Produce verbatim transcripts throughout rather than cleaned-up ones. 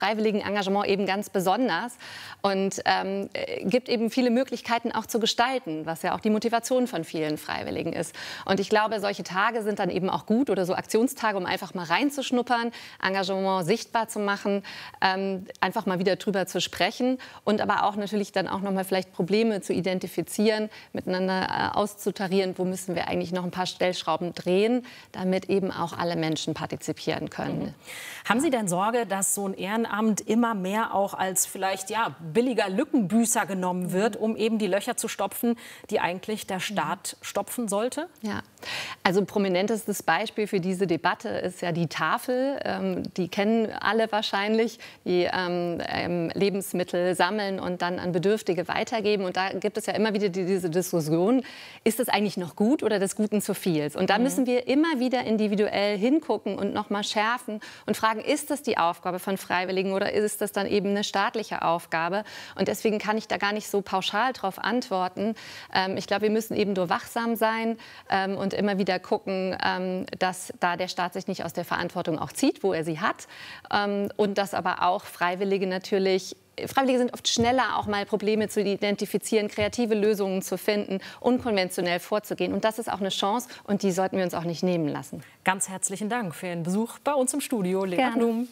freiwilligen Engagement eben ganz besonders und ähm, gibt eben viele Möglichkeiten auch zu gestalten, was ja auch die Motivation von vielen Freiwilligen ist. Und ich glaube, solche Tage sind dann eben auch gut oder so Aktionstage, um einfach mal reinzuschnuppern, Engagement sichtbar zu machen, ähm, einfach mal wieder drüber zu sprechen und aber auch natürlich dann auch noch mal vielleicht Probleme zu identifizieren, miteinander äh, auszutarieren, wo müssen wir eigentlich noch ein paar Stellschrauben drehen, damit eben auch alle Menschen partizipieren können. Mhm. Haben Sie denn Sorge, dass so ein Ehrenamt immer mehr auch als vielleicht ja, billiger Lückenbüßer genommen wird, um eben die Löcher zu stopfen, die eigentlich der Staat stopfen sollte? Ja, also prominentestes Beispiel für diese Debatte ist ja die Tafel. Ähm, die kennen alle wahrscheinlich, die ähm, Lebensmittel sammeln und dann an Bedürftige weitergeben. Und da gibt es ja immer wieder die, diese Diskussion, ist es eigentlich noch gut oder des Guten zu viel? Und da mhm. müssen wir immer wieder individuell hingucken und noch mal schärfen und fragen, ist das die Aufgabe von Freiwilligen oder ist das dann eben eine staatliche Aufgabe? Und deswegen kann ich da gar nicht so pauschal darauf antworten. Ähm, ich glaube, wir müssen eben nur wachsam sein ähm, und immer wieder gucken, ähm, dass da der Staat sich nicht aus der Verantwortung auch zieht, wo er sie hat. Ähm, und dass aber auch Freiwillige natürlich Freiwillige sind oft schneller, auch mal Probleme zu identifizieren, kreative Lösungen zu finden, unkonventionell vorzugehen. Und das ist auch eine Chance und die sollten wir uns auch nicht nehmen lassen. Ganz herzlichen Dank für Ihren Besuch bei uns im Studio, Lea Blum.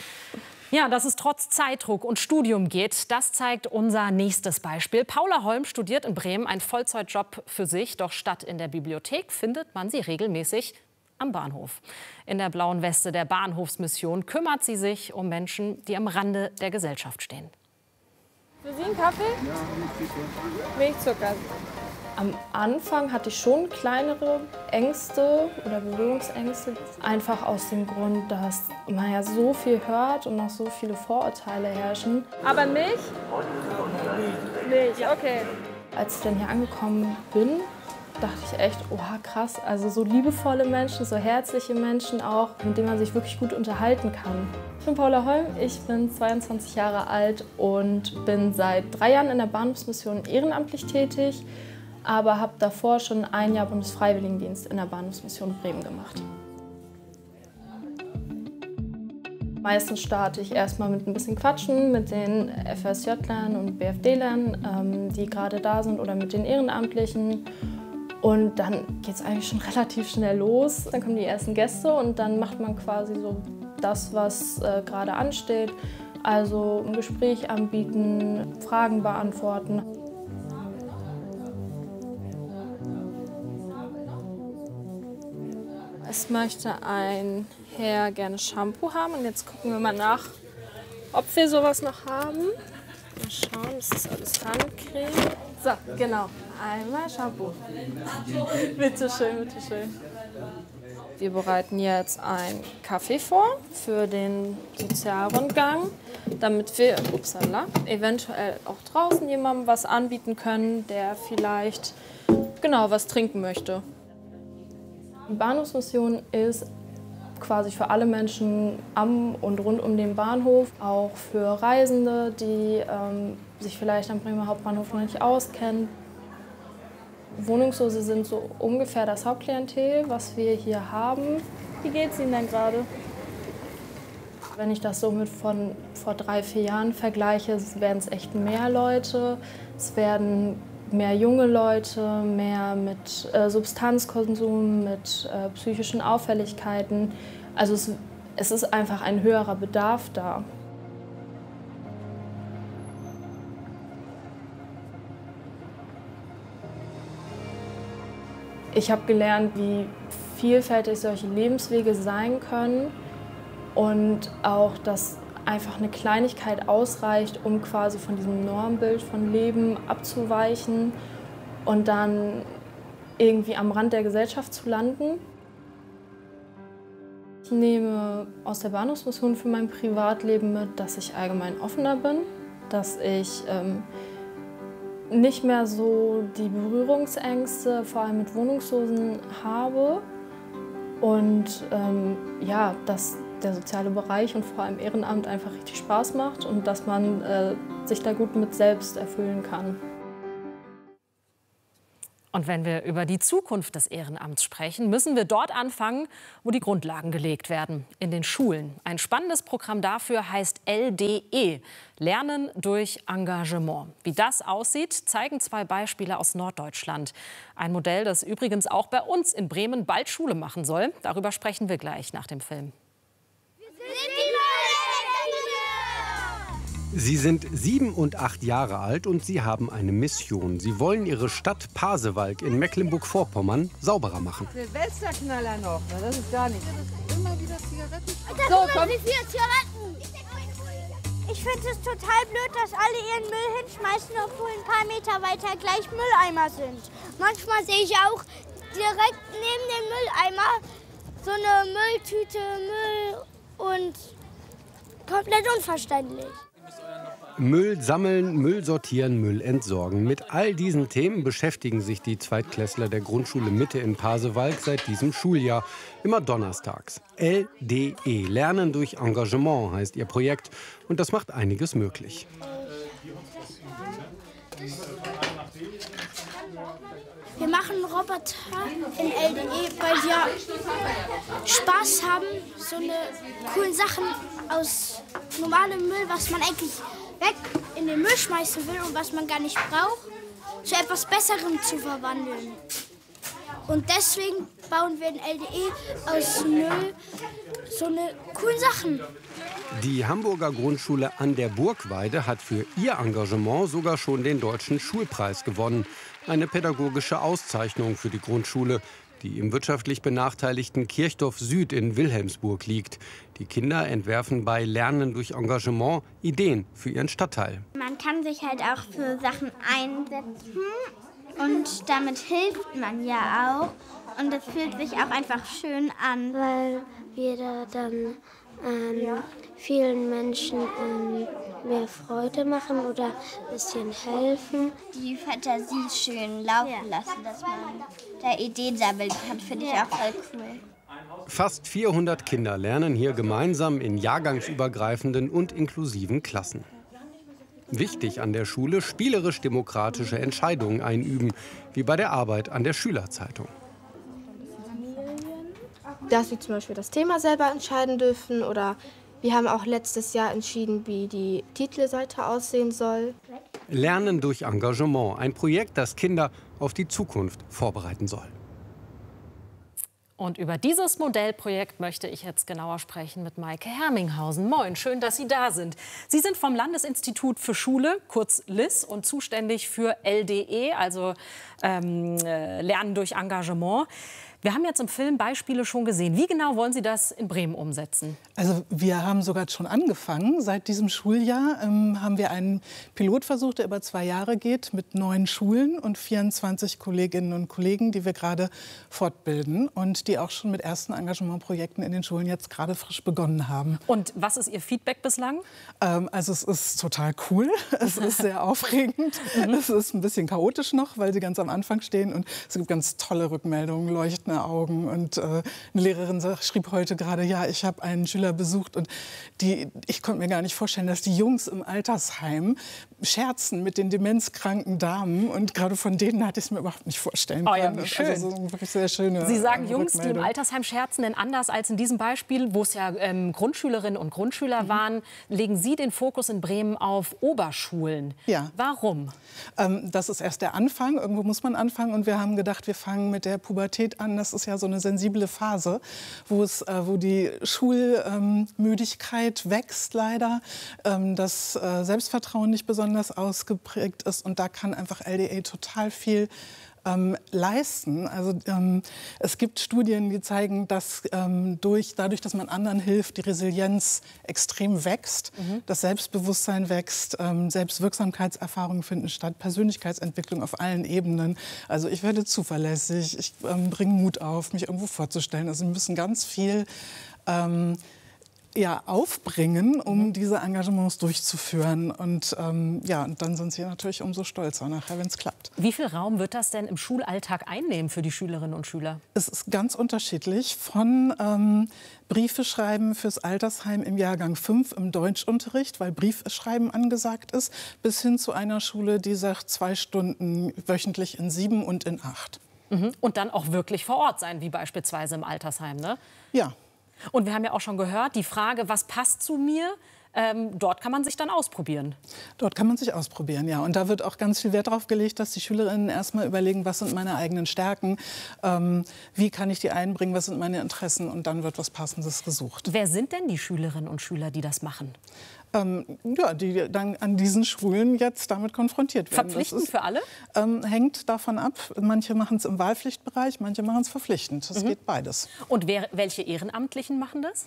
Ja, dass es trotz Zeitdruck und Studium geht, das zeigt unser nächstes Beispiel. Paula Holm studiert in Bremen einen Vollzeitjob für sich, doch statt in der Bibliothek findet man sie regelmäßig am Bahnhof. In der blauen Weste der Bahnhofsmission kümmert sie sich um Menschen, die am Rande der Gesellschaft stehen. Für Sie einen Kaffee? Ja, Milchzucker. Am Anfang hatte ich schon kleinere Ängste oder Berührungsängste. Einfach aus dem Grund, dass man ja so viel hört und noch so viele Vorurteile herrschen. Aber Milch? Milch, okay. Als ich dann hier angekommen bin, dachte ich echt, oha krass, also so liebevolle Menschen, so herzliche Menschen auch, mit denen man sich wirklich gut unterhalten kann. Ich bin Paula Holm, ich bin zweiundzwanzig Jahre alt und bin seit drei Jahren in der Bahnhofsmission ehrenamtlich tätig, aber habe davor schon ein Jahr Bundesfreiwilligendienst in der Bahnhofsmission Bremen gemacht. Meistens starte ich erstmal mit ein bisschen Quatschen mit den F S J-Lern und B F D-Lern, ähm, die gerade da sind, oder mit den Ehrenamtlichen. Und dann geht es eigentlich schon relativ schnell los. Dann kommen die ersten Gäste und dann macht man quasi so das, was äh, gerade ansteht. Also ein Gespräch anbieten, Fragen beantworten. Es möchte ein Herr gerne Shampoo haben und jetzt gucken wir mal nach, ob wir sowas noch haben. Mal schauen, das ist alles Handcreme. So, genau. Einmal Shampoo. Bitte schön, bitte schön. Wir bereiten jetzt einen Kaffee vor für den Sozialrundgang, damit wir upsala, eventuell auch draußen jemandem was anbieten können, der vielleicht genau was trinken möchte. Die Bahnhofsmission ist quasi für alle Menschen am und rund um den Bahnhof, auch für Reisende, die ähm, sich vielleicht am Bremer Hauptbahnhof noch nicht auskennen. Wohnungslose sind so ungefähr das Hauptklientel, was wir hier haben. Wie geht es Ihnen denn gerade? Wenn ich das so mit von vor drei, vier Jahren vergleiche, werden es echt mehr Leute. Es werden mehr junge Leute, mehr mit äh, Substanzkonsum, mit äh, psychischen Auffälligkeiten. Also es, es ist einfach ein höherer Bedarf da. Ich habe gelernt, wie vielfältig solche Lebenswege sein können und auch, dass einfach eine Kleinigkeit ausreicht, um quasi von diesem Normbild von Leben abzuweichen und dann irgendwie am Rand der Gesellschaft zu landen. Ich nehme aus der Bahnhofsmission für mein Privatleben mit, dass ich allgemein offener bin, dass ich ähm, nicht mehr so die Berührungsängste, vor allem mit Wohnungslosen, habe und ähm, ja, dass der soziale Bereich und vor allem Ehrenamt einfach richtig Spaß macht und dass man äh, sich da gut mit selbst erfüllen kann. Und wenn wir über die Zukunft des Ehrenamts sprechen, müssen wir dort anfangen, wo die Grundlagen gelegt werden, in den Schulen. Ein spannendes Programm dafür heißt L D E, Lernen durch Engagement. Wie das aussieht, zeigen zwei Beispiele aus Norddeutschland. Ein Modell, das übrigens auch bei uns in Bremen bald Schule machen soll. Darüber sprechen wir gleich nach dem Film. Sie sind sieben und acht Jahre alt und sie haben eine Mission. Sie wollen ihre Stadt Pasewalk in Mecklenburg-Vorpommern sauberer machen. Silvesterknaller noch, na, das ist gar nicht. Immer wieder Zigaretten. So, komm. Wie viele Zigaretten? Ich finde es total blöd, dass alle ihren Müll hinschmeißen, obwohl ein paar Meter weiter gleich Mülleimer sind. Manchmal sehe ich auch direkt neben dem Mülleimer so eine Mülltüte Müll und komplett unverständlich. Müll sammeln, Müll sortieren, Müll entsorgen. Mit all diesen Themen beschäftigen sich die Zweitklässler der Grundschule Mitte in Pasewalk seit diesem Schuljahr. Immer donnerstags. L D E, Lernen durch Engagement heißt ihr Projekt. Und das macht einiges möglich. Wir machen Roboter in L D E, weil wir Spaß haben, so eine coolen Sachen aus normalem Müll, was man eigentlich weg in den Müll schmeißen will und was man gar nicht braucht, zu etwas Besserem zu verwandeln. Und deswegen bauen wir in L D E aus Müll so eine coolen Sachen. Die Hamburger Grundschule an der Burgweide hat für ihr Engagement sogar schon den Deutschen Schulpreis gewonnen. Eine pädagogische Auszeichnung für die Grundschule, die im wirtschaftlich benachteiligten Kirchdorf Süd in Wilhelmsburg liegt. Die Kinder entwerfen bei Lernen durch Engagement Ideen für ihren Stadtteil. Man kann sich halt auch für Sachen einsetzen und damit hilft man ja auch. Und es fühlt sich auch einfach schön an, weil wir da dann ähm, vielen Menschen ähm, mehr Freude machen oder ein bisschen helfen. Die Fantasie schön laufen lassen, dass man da Ideen sammeln kann, finde ich auch voll cool. Fast vierhundert Kinder lernen hier gemeinsam in jahrgangsübergreifenden und inklusiven Klassen. Wichtig an der Schule, spielerisch-demokratische Entscheidungen einüben, wie bei der Arbeit an der Schülerzeitung. Dass sie zum Beispiel das Thema selber entscheiden dürfen oder wir haben auch letztes Jahr entschieden, wie die Titelseite aussehen soll. Lernen durch Engagement, ein Projekt, das Kinder auf die Zukunft vorbereiten soll. Und über dieses Modellprojekt möchte ich jetzt genauer sprechen mit Maike Herminghausen. Moin, schön, dass Sie da sind. Sie sind vom Landesinstitut für Schule, kurz L I S, und zuständig für L D E, also ähm, Lernen durch Engagement. Wir haben jetzt im Film Beispiele schon gesehen. Wie genau wollen Sie das in Bremen umsetzen? Also wir haben sogar schon angefangen. Seit diesem Schuljahr ähm, haben wir einen Pilotversuch, der über zwei Jahre geht, mit neun Schulen und vierundzwanzig Kolleginnen und Kollegen, die wir gerade fortbilden und die auch schon mit ersten Engagementprojekten in den Schulen jetzt gerade frisch begonnen haben. Und was ist Ihr Feedback bislang? Ähm, also es ist total cool, es ist sehr aufregend, es ist ein bisschen chaotisch noch, weil sie ganz am Anfang stehen und es gibt ganz tolle Rückmeldungen, leuchten Augen. Und äh, eine Lehrerin schrieb heute gerade, ja, ich habe einen Schüler besucht und die, ich konnte mir gar nicht vorstellen, dass die Jungs im Altersheim scherzen mit den demenzkranken Damen und gerade von denen hatte ich es mir überhaupt nicht vorstellen oh, können. Ja, wie schön. Also so wirklich sehr schöne Sie sagen äh, Jungs, die im Altersheim scherzen, denn anders als in diesem Beispiel, wo es ja ähm, Grundschülerinnen und Grundschüler mhm. waren, legen Sie den Fokus in Bremen auf Oberschulen. Ja. Warum? Ähm, das ist erst der Anfang, irgendwo muss man anfangen und wir haben gedacht, wir fangen mit der Pubertät an. Das ist ja so eine sensible Phase, wo, es, äh, wo die Schulmüdigkeit ähm, wächst leider, ähm, das äh, Selbstvertrauen nicht besonders ausgeprägt ist und da kann einfach L D E total viel ähm, leisten. Also ähm, es gibt Studien, die zeigen, dass ähm, durch, dadurch, dass man anderen hilft, die Resilienz extrem wächst, mhm. das Selbstbewusstsein wächst, ähm, Selbstwirksamkeitserfahrungen finden statt, Persönlichkeitsentwicklung auf allen Ebenen. Also ich werde zuverlässig, ich ähm, bringe Mut auf, mich irgendwo vorzustellen. Also wir müssen ganz viel ähm, ja, aufbringen, um mhm. diese Engagements durchzuführen. Und ähm, ja, und dann sind sie natürlich umso stolzer nachher, wenn es klappt. Wie viel Raum wird das denn im Schulalltag einnehmen für die Schülerinnen und Schüler? Es ist ganz unterschiedlich. Von ähm, Briefe schreiben fürs Altersheim im Jahrgang fünf im Deutschunterricht, weil Briefschreiben angesagt ist, bis hin zu einer Schule, die sagt, zwei Stunden wöchentlich in sieben und in acht. Mhm. Und dann auch wirklich vor Ort sein, wie beispielsweise im Altersheim, ne? Ja. Und wir haben ja auch schon gehört, die Frage, was passt zu mir, ähm, dort kann man sich dann ausprobieren. Dort kann man sich ausprobieren, ja. Und da wird auch ganz viel Wert darauf gelegt, dass die Schülerinnen erstmal überlegen, was sind meine eigenen Stärken, ähm, wie kann ich die einbringen, was sind meine Interessen, und dann wird was Passendes gesucht. Wer sind denn die Schülerinnen und Schüler, die das machen? Ähm, ja, die dann an diesen Schulen jetzt damit konfrontiert werden. Verpflichtend ist, für alle? Ähm, hängt davon ab. Manche machen es im Wahlpflichtbereich, manche machen es verpflichtend. Das mhm. geht beides. Und wer, welche Ehrenamtlichen machen das?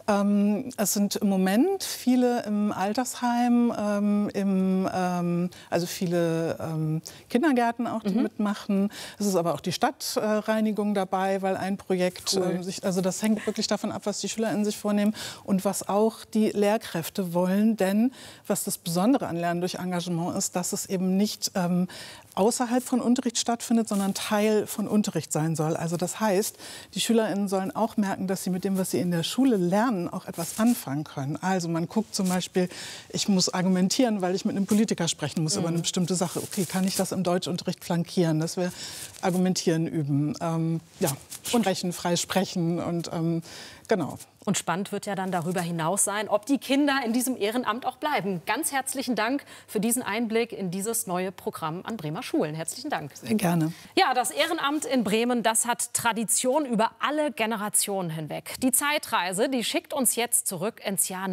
Ähm, es sind im Moment viele im Altersheim, ähm, im, ähm, also viele ähm, Kindergärten auch, die mhm. mitmachen. Es ist aber auch die Stadtreinigung äh, dabei, weil ein Projekt, cool. äh, sich, also das hängt wirklich davon ab, was die SchülerInnen sich vornehmen und was auch die Lehrkräfte wollen. Denn was das Besondere an Lernen durch Engagement ist, dass es eben nicht ähm, außerhalb von Unterricht stattfindet, sondern Teil von Unterricht sein soll. Also das heißt, die SchülerInnen sollen auch merken, dass sie mit dem, was sie in der Schule lernen, auch etwas anfangen können. Also man guckt zum Beispiel, ich muss argumentieren, weil ich mit einem Politiker sprechen muss mhm. über eine bestimmte Sache. Okay, kann ich das im Deutschunterricht flankieren, dass wir argumentieren üben, ähm, ja, sprechen, frei sprechen und ähm, genau. Und spannend wird ja dann darüber hinaus sein, ob die Kinder in diesem Ehrenamt auch bleiben. Ganz herzlichen Dank für diesen Einblick in dieses neue Programm an Bremer Schulen. Herzlichen Dank. Sehr gerne. Ja, das Ehrenamt in Bremen, das hat Tradition über alle Generationen hinweg. Die Zeitreise, die schickt uns jetzt zurück ins Jahr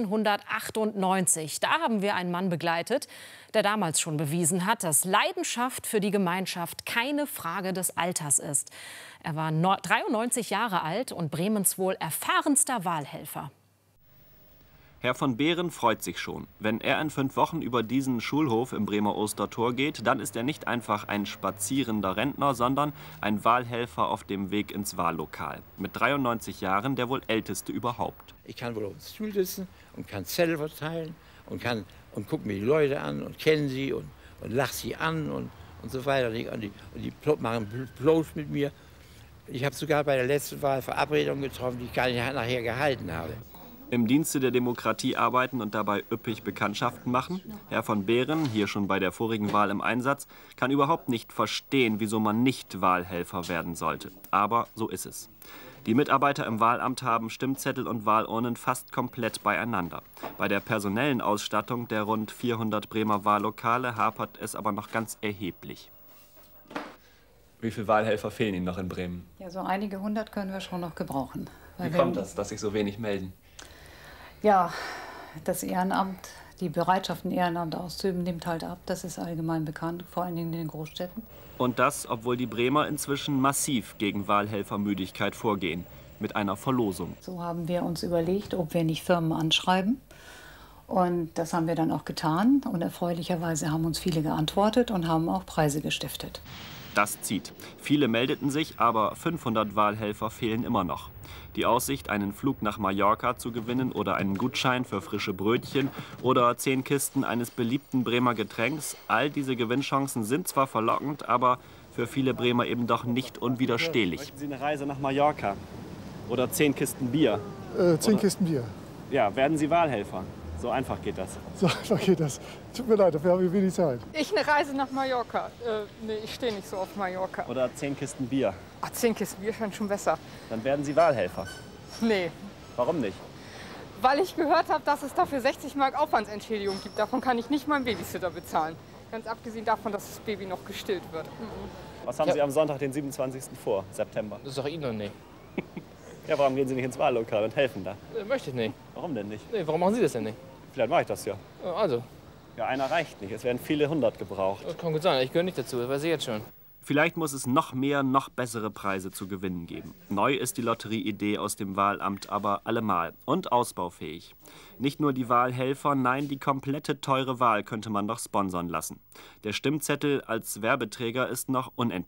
neunzehnhundertachtundneunzig. Da haben wir einen Mann begleitet, der damals schon bewiesen hat, dass Leidenschaft für die Gemeinschaft keine Frage des Alters ist. Er war dreiundneunzig Jahre alt und Bremens wohl erfahrenster Wahlhelfer. Herr von Behren freut sich schon. Wenn er in fünf Wochen über diesen Schulhof im Bremer Ostertor geht, dann ist er nicht einfach ein spazierender Rentner, sondern ein Wahlhelfer auf dem Weg ins Wahllokal. Mit dreiundneunzig Jahren der wohl älteste überhaupt. Ich kann wohl auf dem Stuhl sitzen und kann Zettel verteilen und, kann, und gucke mir die Leute an und kenne sie und, und lache sie an und, und so weiter. Und die, und die, und die machen Plausch mit mir. Ich habe sogar bei der letzten Wahl Verabredungen getroffen, die ich gar nicht nachher gehalten habe. Im Dienste der Demokratie arbeiten und dabei üppig Bekanntschaften machen. Herr von Behren, hier schon bei der vorigen Wahl im Einsatz, kann überhaupt nicht verstehen, wieso man nicht Wahlhelfer werden sollte. Aber so ist es. Die Mitarbeiter im Wahlamt haben Stimmzettel und Wahlurnen fast komplett beieinander. Bei der personellen Ausstattung der rund vierhundert Bremer Wahllokale hapert es aber noch ganz erheblich. Wie viele Wahlhelfer fehlen Ihnen noch in Bremen? Ja, so einige hundert können wir schon noch gebrauchen. Wie kommt das, dass sich so wenig melden? Ja, das Ehrenamt, die Bereitschaft, ein Ehrenamt auszuüben, nimmt halt ab. Das ist allgemein bekannt, vor allen Dingen in den Großstädten. Und das, obwohl die Bremer inzwischen massiv gegen Wahlhelfermüdigkeit vorgehen. Mit einer Verlosung. So haben wir uns überlegt, ob wir nicht Firmen anschreiben. Und das haben wir dann auch getan. Und erfreulicherweise haben uns viele geantwortet und haben auch Preise gestiftet. Das zieht. Viele meldeten sich, aber fünfhundert Wahlhelfer fehlen immer noch. Die Aussicht, einen Flug nach Mallorca zu gewinnen oder einen Gutschein für frische Brötchen oder zehn Kisten eines beliebten Bremer Getränks, all diese Gewinnchancen sind zwar verlockend, aber für viele Bremer eben doch nicht unwiderstehlich. Möchten Sie eine Reise nach Mallorca oder zehn Kisten Bier? Äh, zehn oder? Kisten Bier. Ja, werden Sie Wahlhelfer? So einfach geht das. So einfach geht das. Tut mir leid, dafür haben wir wenig Zeit. Ich eine Reise nach Mallorca. Äh, nee, ich stehe nicht so auf Mallorca. Oder zehn Kisten Bier. Ach, zehn Kisten Bier scheint schon besser. Dann werden Sie Wahlhelfer. Nee. Warum nicht? Weil ich gehört habe, dass es dafür sechzig Mark Aufwandsentschädigung gibt. Davon kann ich nicht meinen Babysitter bezahlen. Ganz abgesehen davon, dass das Baby noch gestillt wird. Mhm. Was haben ja. Sie am Sonntag, den siebenundzwanzigsten vor, September? Das ist doch Ihnen noch nicht. Ja, warum gehen Sie nicht ins Wahllokal und helfen da? Äh, möchte ich nicht. Warum denn nicht? Nee, warum machen Sie das denn nicht? Vielleicht mache ich das ja. Also? Ja, einer reicht nicht. Es werden viele hundert gebraucht. Das kann gut sein. Ich gehöre nicht dazu. Das weiß ich jetzt schon. Vielleicht muss es noch mehr, noch bessere Preise zu gewinnen geben. Neu ist die Lotterieidee aus dem Wahlamt aber allemal und ausbaufähig. Nicht nur die Wahlhelfer, nein, die komplette teure Wahl könnte man doch sponsern lassen. Der Stimmzettel als Werbeträger ist noch unentdeckt.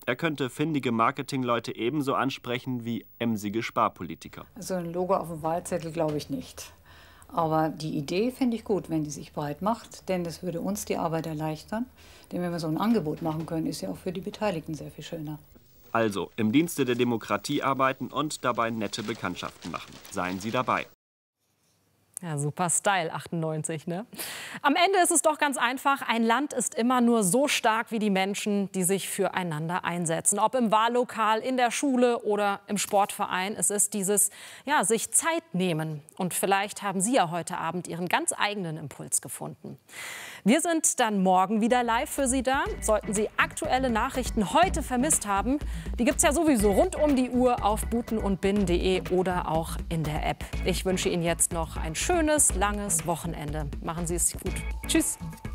Er könnte findige Marketingleute ebenso ansprechen wie emsige Sparpolitiker. Also ein Logo auf dem Wahlzettel glaube ich nicht. Aber die Idee finde ich gut, wenn die sich breit macht, denn das würde uns die Arbeit erleichtern. Denn wenn wir so ein Angebot machen können, ist ja auch für die Beteiligten sehr viel schöner. Also im Dienste der Demokratie arbeiten und dabei nette Bekanntschaften machen. Seien Sie dabei. Ja, super Style, achtundneunzig, ne? Am Ende ist es doch ganz einfach. Ein Land ist immer nur so stark wie die Menschen, die sich füreinander einsetzen. Ob im Wahllokal, in der Schule oder im Sportverein. Es ist dieses, ja, sich Zeit nehmen. Und vielleicht haben Sie ja heute Abend Ihren ganz eigenen Impuls gefunden. Wir sind dann morgen wieder live für Sie da. Sollten Sie aktuelle Nachrichten heute vermisst haben, die gibt es ja sowieso rund um die Uhr auf buten und bin punkt de oder auch in der App. Ich wünsche Ihnen jetzt noch ein schönes, langes Wochenende. Machen Sie es gut. Tschüss.